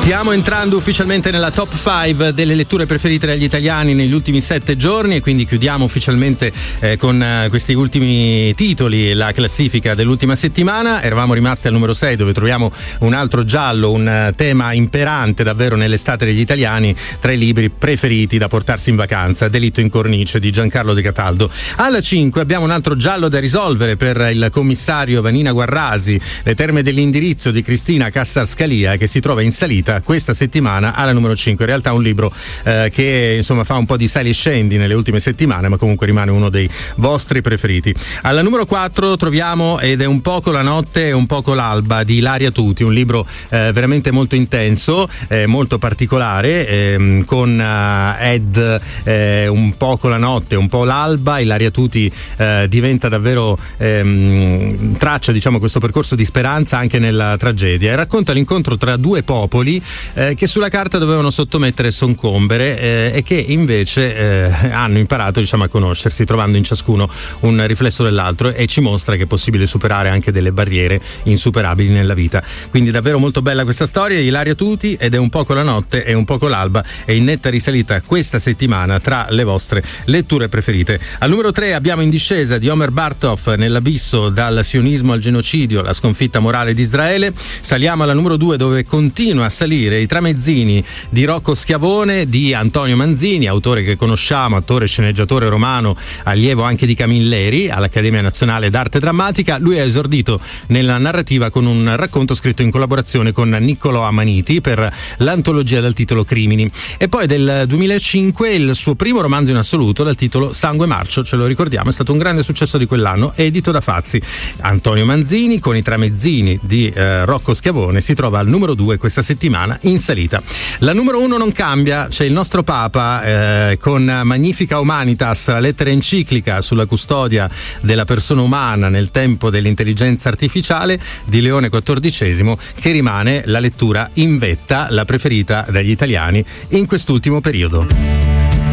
Stiamo entrando ufficialmente nella top 5 delle letture preferite dagli italiani negli ultimi 7 giorni e quindi chiudiamo ufficialmente con questi ultimi titoli la classifica dell'ultima settimana. Eravamo rimasti al numero 6 dove troviamo un altro giallo, un tema imperante davvero nell'estate degli italiani, tra i libri preferiti da portarsi in vacanza, Delitto in cornice di Giancarlo De Cataldo. Alla 5 abbiamo un altro giallo da risolvere per il commissario Vanina Guarrasi, Le terme dell'indirizzo di Cristina Cassarscalia, che si trova in salita questa settimana alla numero 5. In realtà è un libro che insomma fa un po' di sali e scendi nelle ultime settimane, ma comunque rimane uno dei vostri preferiti. Alla numero 4 troviamo Ed è un poco la notte e un poco l'alba di Ilaria Tuti, un libro veramente molto intenso, molto particolare, con Ed un poco la notte, un po' l'alba. Ilaria Tuti diventa davvero traccia, diciamo, questo percorso di speranza anche nella tragedia e racconta l'incontro tra due popoli che sulla carta dovevano sottomettere soccombere e che invece hanno imparato, diciamo, a conoscersi, trovando in ciascuno un riflesso dell'altro, e ci mostra che è possibile superare anche delle barriere insuperabili nella vita. Quindi davvero molto bella questa storia, Ilaria Tuti, Ed è un poco la notte e un poco l'alba, è in netta risalita questa settimana tra le vostre letture preferite. Al numero 3 abbiamo In discesa di Omer Bartov, Nell'abisso, dal sionismo al genocidio, la sconfitta morale di Israele. Saliamo alla numero 2 dove continua a salire I tramezzini di Rocco Schiavone di Antonio Manzini, autore che conosciamo, attore e sceneggiatore romano, allievo anche di Camilleri all'Accademia Nazionale d'Arte Drammatica. Lui ha esordito nella narrativa con un racconto scritto in collaborazione con Niccolò Amaniti per l'antologia dal titolo Crimini, e poi del 2005 il suo primo romanzo in assoluto dal titolo Sangue marcio, ce lo ricordiamo, è stato un grande successo di quell'anno, edito da Fazzi. Antonio Manzini con I tramezzini di Rocco Schiavone si trova al numero 2 questa settimana in salita. La numero 1 non cambia, c'è il nostro Papa con Magnifica Humanitas, la lettera enciclica sulla custodia della persona umana nel tempo dell'intelligenza artificiale di Leone XIV, che rimane la lettura in vetta, la preferita dagli italiani in quest'ultimo periodo.